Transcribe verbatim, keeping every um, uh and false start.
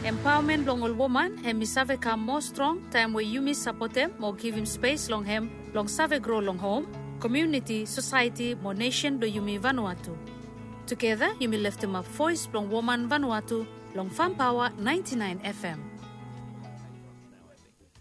Empowerment long all woman, hem mi save come more strong, time where you mi support them, more give him space long hem, long save grow long home, community, society, more nation do you mi Vanuatu. Together, you mi lift him up voice long woman Vanuatu, long Farm Power ninety-nine F M.